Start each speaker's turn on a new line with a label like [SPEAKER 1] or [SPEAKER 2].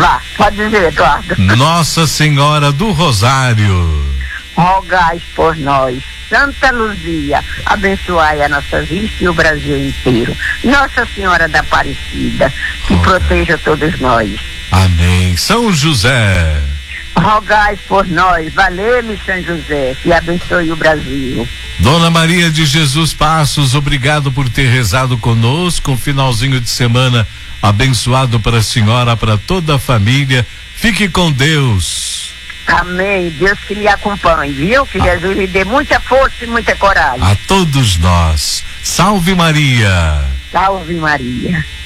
[SPEAKER 1] Vá, pode dizer, Eduardo.
[SPEAKER 2] Nossa Senhora do Rosário,
[SPEAKER 1] rogai por nós. Santa Luzia, abençoai a nossa vista e o Brasil inteiro. Nossa Senhora da Aparecida, que proteja todos nós.
[SPEAKER 2] amém. São José,
[SPEAKER 1] Rogai por nós. Valeu-me, São José, que abençoe o Brasil.
[SPEAKER 2] Dona Maria de Jesus Passos, obrigado por ter rezado conosco. Um finalzinho de semana abençoado para a senhora, para toda a família. Fique com Deus.
[SPEAKER 1] Amém. Deus que lhe acompanhe, viu? Que Jesus lhe dê muita força e muita coragem.
[SPEAKER 2] A todos nós. Salve Maria.
[SPEAKER 1] Salve Maria.